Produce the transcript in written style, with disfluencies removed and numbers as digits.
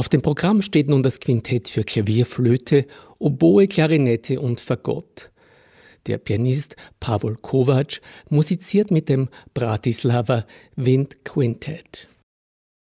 Auf dem Programm steht nun das Quintett für Klavier, Flöte, Oboe, Klarinette und Fagott. Der Pianist Pavol Kovacs musiziert mit dem Bratislava Wind Quintet.